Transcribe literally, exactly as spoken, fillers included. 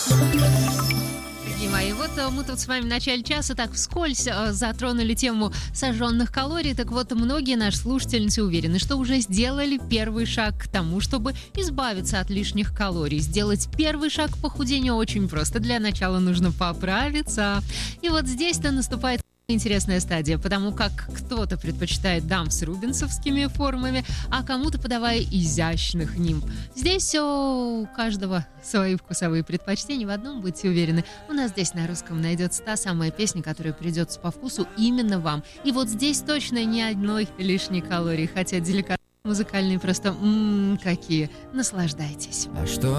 Дорогие мои, вот э, мы тут с вами в начале часа так вскользь э, затронули тему сожженных калорий. Так вот, многие наши слушательницы уверены, что уже сделали первый шаг к тому, чтобы избавиться от лишних калорий. Сделать первый шаг к похудению очень просто. Для начала нужно поправиться. И вот здесь-то наступает интересная стадия, потому как кто-то предпочитает дам с рубинсовскими формами, а кому-то подавая изящных нимб. Здесь все у каждого свои вкусовые предпочтения, в одном будьте уверены. У нас здесь на русском найдется та самая песня, которая придется по вкусу именно вам. И вот здесь точно ни одной лишней калории, хотя деликатные музыкальные просто м-м, какие. Наслаждайтесь. А что